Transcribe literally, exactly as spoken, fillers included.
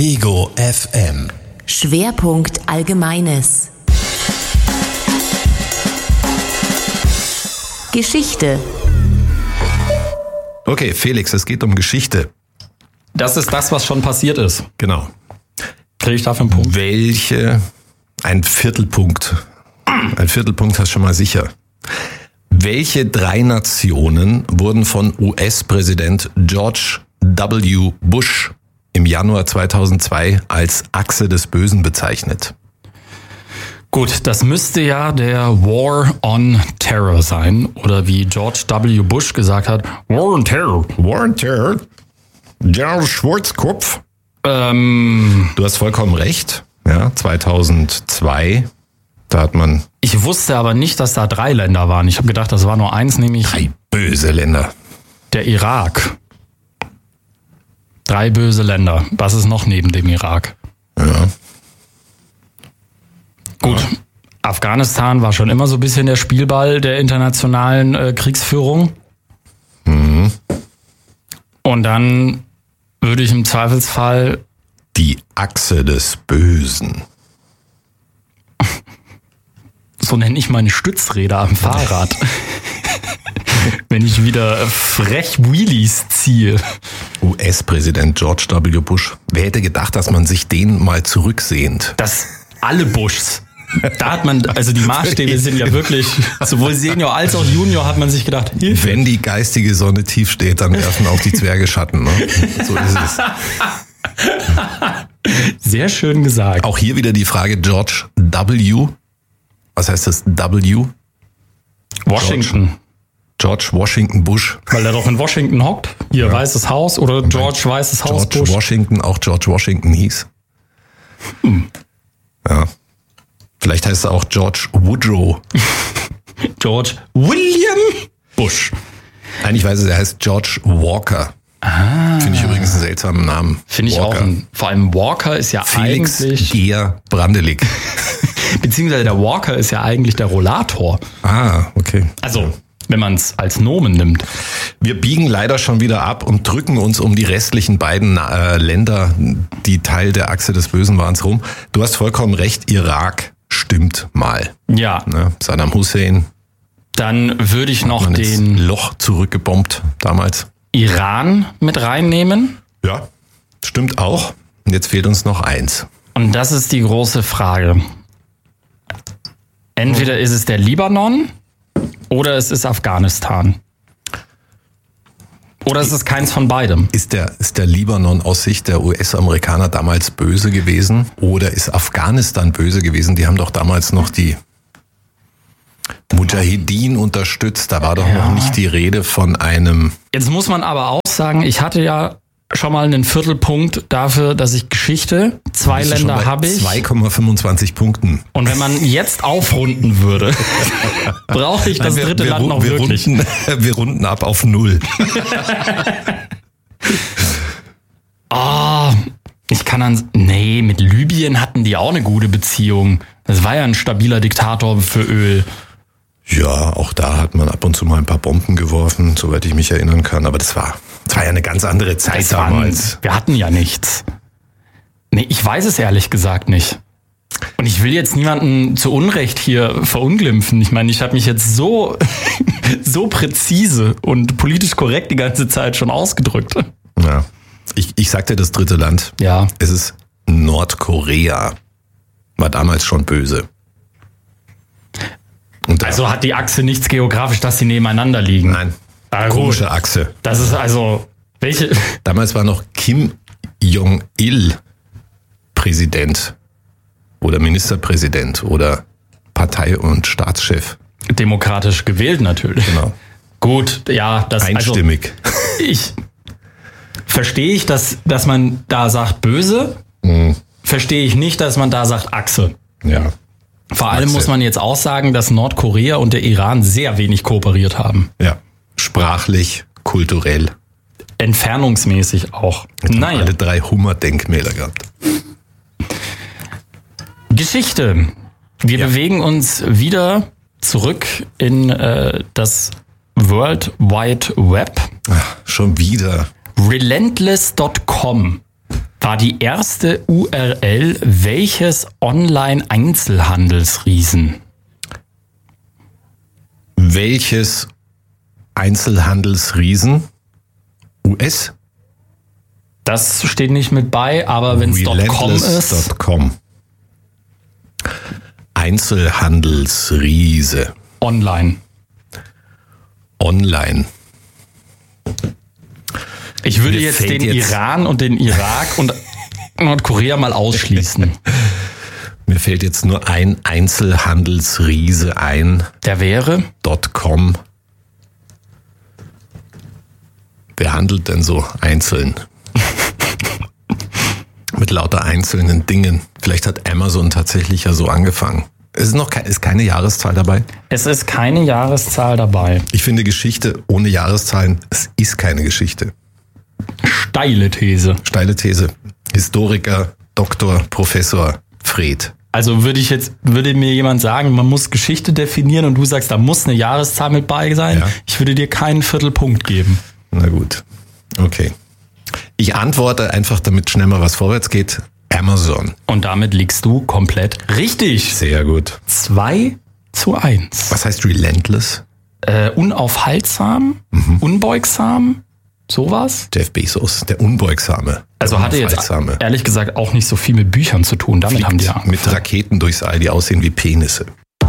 Ego F M. Schwerpunkt Allgemeines. Geschichte. Okay, Felix, es geht um Geschichte. Das ist das, was schon passiert ist. Genau. Kriege ich dafür einen Punkt? Welche? Ein Viertelpunkt. Ein Viertelpunkt hast du schon mal sicher. Welche drei Nationen wurden von U S-Präsident George W. Bush im Januar zweitausendzwei als Achse des Bösen bezeichnet? Gut, das müsste ja der War on Terror sein. Oder wie George W. Bush gesagt hat, War on Terror. War on Terror? General Schwarzkopf? Ähm, Du hast vollkommen recht. Ja, zweitausendzwei, da hat man ich wusste aber nicht, dass da drei Länder waren. Ich habe gedacht, das war nur eins, nämlich drei böse Länder. der Irak. Drei böse Länder. Was ist noch neben dem Irak? Ja. Gut, ja. Afghanistan war schon immer so ein bisschen der Spielball der internationalen äh, Kriegsführung. Mhm. Und dann würde ich im Zweifelsfall... Die Achse des Bösen. So nenne ich meine Stützräder am Fahrrad. Wenn ich wieder frech Wheelies ziehe. U S-Präsident George W. Bush. Wer hätte gedacht, dass man sich den mal zurücksehnt? Das alle Bushs. Da hat man, also die Maßstäbe sind ja wirklich, sowohl Senior als auch Junior hat man sich gedacht, Hilfe. Wenn die geistige Sonne tief steht, dann werfen auch die Zwerge Schatten. Ne? So ist es. Sehr schön gesagt. Auch hier wieder die Frage George W. Was heißt das W? Washington. George Washington Bush. Weil er doch in Washington hockt. Hier, ja. Weißes Haus oder George Weißes Haus George Bush. Washington, auch George Washington hieß. Hm. Ja. Vielleicht heißt er auch George Woodrow. George William Bush. Eigentlich weiß ich, er heißt George Walker. Ah. Finde ich übrigens einen seltsamen Namen. Finde ich Walker. auch. Ein, vor allem Walker ist ja Felix eigentlich... Gehr Brandelig. Beziehungsweise der Walker ist ja eigentlich der Rollator. Ah, okay. Also, wenn man es als Nomen nimmt. Wir biegen leider schon wieder ab und drücken uns um die restlichen beiden äh, Länder, die Teil der Achse des Bösen waren, rum. Du hast vollkommen recht, Irak stimmt mal. Ja. Ne? Saddam Hussein. Dann würde ich noch Man den Loch zurückgebombt damals. Iran mit reinnehmen. Ja, stimmt auch. Und jetzt fehlt uns noch eins. Und das ist die große Frage. Entweder ist es der Libanon oder es ist Afghanistan. Oder es ist keins von beidem. Ist der, ist der Libanon aus Sicht der U S-Amerikaner damals böse gewesen? Oder ist Afghanistan böse gewesen? Die haben doch damals noch die Mujahideen unterstützt. Da war doch Ja. noch nicht die Rede von einem... Jetzt muss man aber auch sagen, ich hatte ja schon mal einen Viertelpunkt dafür, dass ich Geschichte, zwei Bist du schon Länder bei habe ich. zwei Komma fünfundzwanzig Punkten. Und wenn man jetzt aufrunden würde, brauche ich das Nein, wir, dritte wir, Land noch wir wirklich. Runden, wir runden ab auf null. Ah, ich kann dann... Nee, mit Libyen hatten die auch eine gute Beziehung. Das war ja ein stabiler Diktator für Öl. Ja, auch da hat man ab und zu mal ein paar Bomben geworfen, soweit ich mich erinnern kann. Aber das war, das war ja eine ganz andere Zeit Das waren, damals. wir hatten ja nichts. Nee, ich weiß es ehrlich gesagt nicht. Und ich will jetzt niemanden zu Unrecht hier verunglimpfen. Ich meine, ich habe mich jetzt so, so präzise und politisch korrekt die ganze Zeit schon ausgedrückt. Ja. Ich, ich sagte das dritte Land. Ja. Es ist Nordkorea. War damals schon böse. Und da, Also hat die Achse nichts geografisch, dass sie nebeneinander liegen. nein, Ah, gut. komische Achse. Das ist also, welche? Damals war noch Kim Jong-il Präsident oder Ministerpräsident oder Partei- und Staatschef. Demokratisch gewählt natürlich. Genau. Gut, ja, das Einstimmig. Also, ich verstehe ich, dass, dass man da sagt böse. Mhm. Verstehe ich nicht, dass man da sagt Achse. Ja. Vor allem Achse. muss man jetzt auch sagen, dass Nordkorea und der Iran sehr wenig kooperiert haben. Ja. Sprachlich, kulturell. Entfernungsmäßig auch. Jetzt haben Naja, alle drei Hummer-Denkmäler gehabt. Geschichte. Wir Ja. bewegen uns wieder zurück in äh, das World Wide Web. Ach, schon wieder. Relentless Punkt com. war die erste U R L welches Online-Einzelhandelsriesen? Welches Einzelhandelsriesen? U S? Das steht nicht mit bei, aber wenn es .com ist. .com. Einzelhandelsriese. Online. Online. Ich würde Mir jetzt fällt den jetzt- Iran und den Irak und Nordkorea mal ausschließen. Mir fällt jetzt nur ein Einzelhandelsriese ein. Der wäre? .com. Wer handelt denn so einzeln? Mit lauter einzelnen Dingen. Vielleicht hat Amazon tatsächlich ja so angefangen. Es ist noch ke- ist keine Jahreszahl dabei. Es ist keine Jahreszahl dabei. Ich finde Geschichte ohne Jahreszahlen, es ist keine Geschichte. Steile These. Steile These. Historiker, Doktor, Professor Fred. Also würde ich jetzt, würde mir jemand sagen, man muss Geschichte definieren und du sagst, da muss eine Jahreszahl mit bei sein. Ja. Ich würde dir keinen Viertelpunkt geben. Na gut. Okay. Ich antworte einfach, damit schnell mal was vorwärts geht. Amazon. Und damit liegst du komplett richtig. Sehr gut. Zwei zu eins. Was heißt relentless? Äh, unaufhaltsam, Mhm. unbeugsam, sowas. Jeff Bezos, der Unbeugsame. Also der hatte jetzt Unaufhaltsame. ehrlich gesagt auch nicht so viel mit Büchern zu tun. Damit haben die ja Fliegt mit Raketen durchs All, die aussehen wie Penisse.